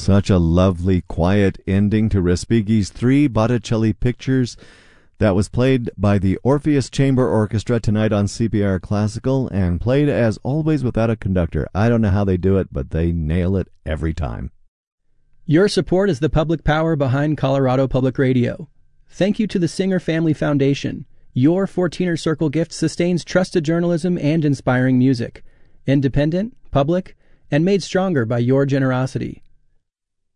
Such a lovely, quiet ending to Respighi's 3 Botticelli pictures. That was played by the Orpheus Chamber Orchestra tonight on CPR Classical, and played as always without a conductor. I don't know how they do it, but they nail it every time. Your support is the public power behind Colorado Public Radio. Thank you to the Singer Family Foundation. Your 14er Circle gift sustains trusted journalism and inspiring music. Independent, public, and made stronger by your generosity.